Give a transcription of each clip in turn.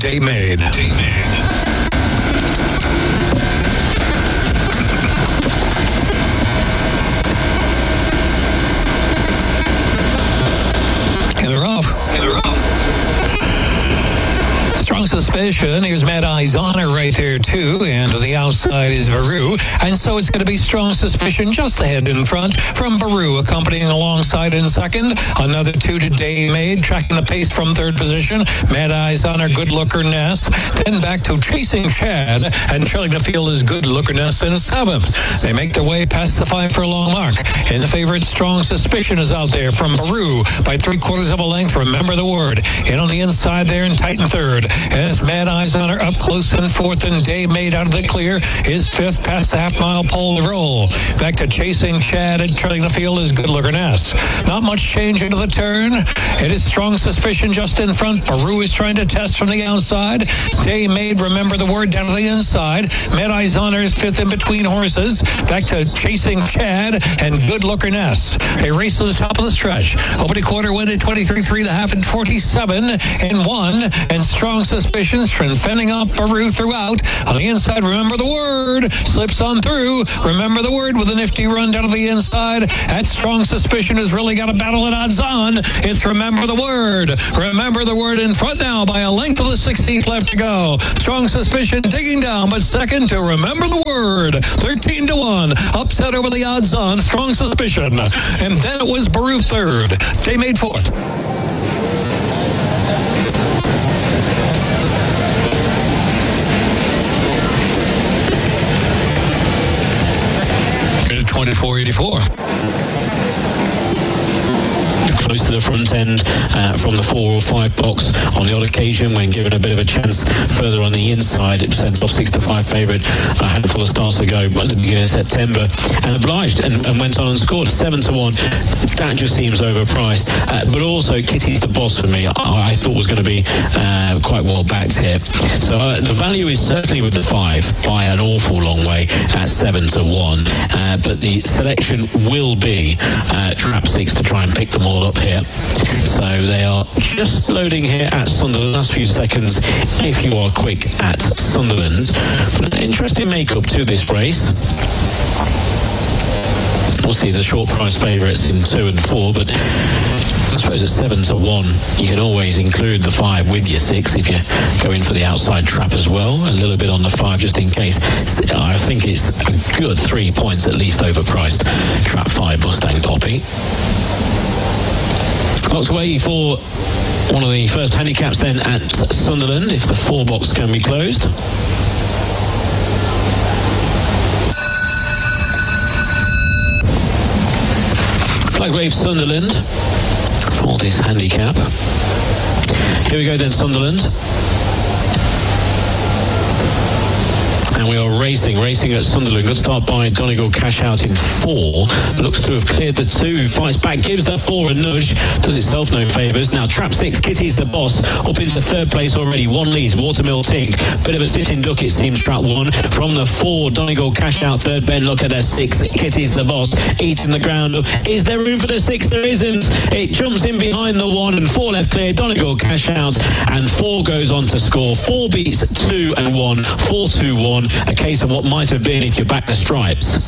Day Made. And they're off. Strong Suspicion. Here's Mad Eyes Honor right there, too. And to the outside is Baru. And so it's going to be Strong Suspicion just ahead in front from Baru, accompanying alongside in second. Another 2 to Day Made, tracking the pace from third position. Mad Eyes Honor, Good Looker Ness. Then back to Chasing Chad. And trailing the field is Good Looker Ness in seventh. They make their way past the 5 furlong mark. And the favorite Strong Suspicion is out there from Baru by 3/4 of a length. Remember the word. In on the inside there in tight and third. And it's Mad Eyes Honor up close in fourth, and Day Made out of the clear is fifth past the half-mile pole to roll. Back to Chasing Chad, and trailing the field is Good Looker Ness. Not much change into the turn. It is Strong Suspicion just in front. Baru is trying to test from the outside. Day Made, remember the word, down to the inside. Mad Eyes Honor is fifth in between horses. Back to Chasing Chad and Good Looker Ness. They race to the top of the stretch. Opening quarter went at 23.3 1/2 and 47 and 1. And Strong Suspicions fending off Baru throughout. On the inside, Remember the Word slips on through. Remember the Word with a nifty run down to the inside. That Strong Suspicion has really got a battle at odds on. It's Remember the Word. Remember the Word in front now by a length of the 16th left to go. Strong Suspicion digging down, but second to Remember the Word. 13 to 1. Upset over the odds on Strong Suspicion. And then it was Baru third. Day Made fourth. 24.84. Close to the front end from the 4 or 5 box on the odd occasion when given a bit of a chance further on the inside. It sent off 6 to 5 favourite a handful of starts ago at the beginning of September and obliged and went on and scored 7 to 1. That just seems overpriced. But also Kitty's the Boss for me. I thought was going to be quite well backed here. So the value is certainly with the 5 by an awful long way at 7 to 1. But the selection will be trap 6 to try and pick them all up here. So they are just loading here at Sunderland. Last few seconds if you are quick at Sunderland. But an interesting makeup to this race. We'll see the short price favourites in 2 and 4, but I suppose at 7 to 1 you can always include the 5 with your 6 if you go in for the outside trap as well. A little bit on the 5 just in case. I think it's a good 3 points at least overpriced. Trap 5 Mustang Poppy. Clock's away for one of the first handicaps then at Sunderland, if the 4 box can be closed. Flagwave Sunderland for this handicap. Here we go then, Sunderland. And we are racing at Sunderland. Good start by Donegal, cash out in 4. Looks to have cleared the 2. Fights back, gives that 4 a nudge. Does itself no favours. Now trap 6, Kitty's the Boss. Up into 3rd place already. 1 leads, Watermill Tink. Bit of a sitting duck it seems, trap 1. From the 4, Donegal, cash out 3rd. Ben, look at that 6. Kitty's the Boss. Eating the ground up. Is there room for the 6? There isn't. It jumps in behind the 1 and 4 left clear. Donegal, cash out. And 4 goes on to score. 4 beats 2 and 1. 4-2-1. A case of what might have been if you back the Stripes.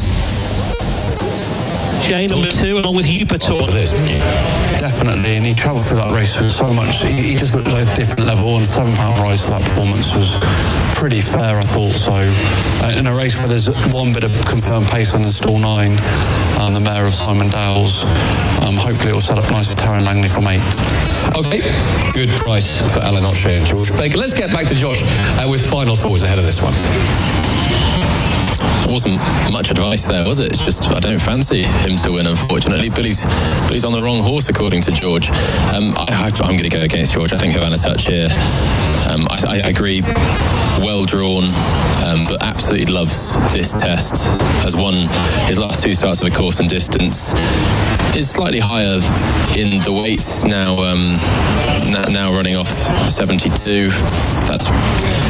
Jay, number 2, along with Upator. Definitely, and he travelled through that race with so much. He just looked like a different level, and £7 price for that performance was pretty fair, I thought. So, in a race where there's one bit of confirmed pace on the stall 9, the mare of Simon Dales, hopefully it will set up nice for Taryn Langley from 8. Okay, good price for Alan O'Shea and George Baker. Let's get back to Josh with final thoughts ahead of this one. There wasn't much advice there, was it? It's just I don't fancy him to win, unfortunately. Billy's on the wrong horse, according to George. I'm going to go against George. I think Havana Touch here. I agree, well drawn, but absolutely loves this test. Has won his last 2 starts of the course and distance. Is slightly higher in the weights now. Now running off 72. That's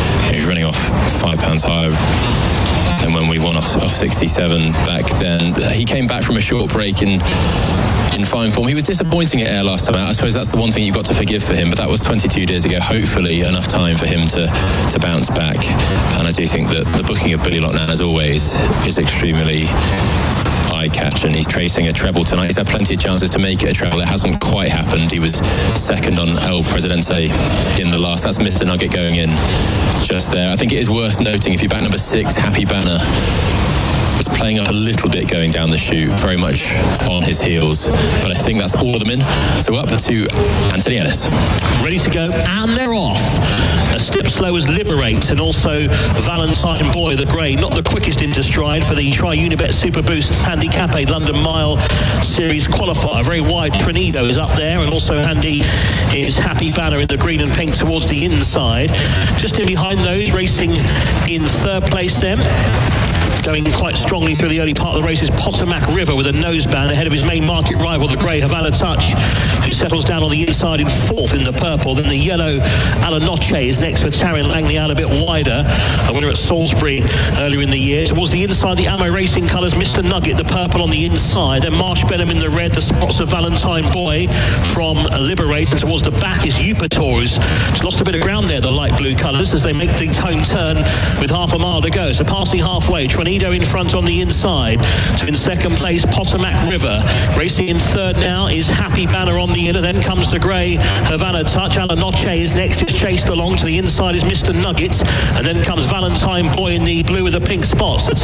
was running off £5 higher than when we won off 67 back then. He came back from a short break in fine form. He was disappointing at Ayr last time out. I suppose that's the one thing you've got to forgive for him, but that was 22 days ago. Hopefully enough time for him to bounce back. And I do think that the booking of Billy Loughnane, as always, is extremely eye-catching. He's tracing a treble tonight. He's had plenty of chances to make it a treble. It hasn't quite happened. He was second on El Presidente in the last. That's Mr. Nugget going in just there. I think it is worth noting, if you back number 6, Happy Banner was playing up a little bit going down the chute, very much on his heels, but I think that's all of them in. So up to Anthony Ellis. Ready to go, and they're off. A step slow as Liberate, and also Valentine Boy, the grey, not the quickest into stride for the Tri-Unibet Super Boosts Handicap, a London Mile Series qualifier. Very wide Trinido is up there, and also handy is Happy Banner in the green and pink towards the inside. Just in behind those, racing in third place then, going quite strongly through the early part of the race, is Potomac River with a noseband ahead of his main market rival, the grey Havana Touch, who settles down on the inside in fourth in the purple. Then the yellow Alanoche is next for Taryn Langley, out a bit wider, a winner at Salisbury earlier in the year. Towards the inside, the Ammo Racing colours, Mr. Nugget, the purple on the inside. Then Marsh Benham in the red, the spots of Valentine Boy from Liberate. And towards the back is Upator, who's lost a bit of ground there, the light blue colours, as they make the home turn with half a mile to go. So passing halfway, Trinido in front on the inside. So in second place, Potomac River. Racing in third now is Happy Banner on the inner. Then comes the grey Havana Touch. Alanoche is next, just chased along. To the inside is Mr. Nugget. And then comes Valentine Boy in the blue with the pink spots. The